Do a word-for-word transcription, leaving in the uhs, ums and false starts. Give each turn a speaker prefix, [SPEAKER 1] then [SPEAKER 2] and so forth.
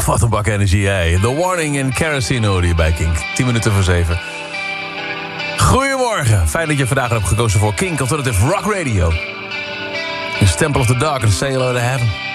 [SPEAKER 1] Wat een bak energie, hè. The Warning in Kerosene hoorde je bij Kink. tien minuten voor zeven. Goedemorgen. Fijn dat je vandaag hebt gekozen voor Kink Alternative Rock Radio. In Temple of the Dark and Say Hello to Heaven.